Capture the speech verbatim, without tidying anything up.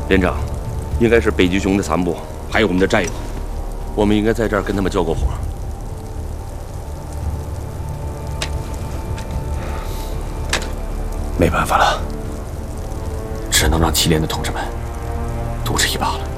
连长，应该是北极熊的残部，还有我们的战友，我们应该在这儿跟他们交个火。 没办法了，只能让祁连的同志们赌这一把了。